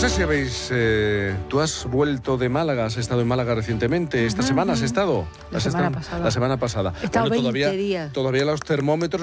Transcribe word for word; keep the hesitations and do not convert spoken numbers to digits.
sé si habéis... Eh, ¿Tú has vuelto de Málaga? ¿Has estado en Málaga recientemente? ¿Esta uh-huh. semana has estado? La ¿Has semana estado? pasada. La semana pasada. He estado bueno, veinte todavía, días. todavía los termómetros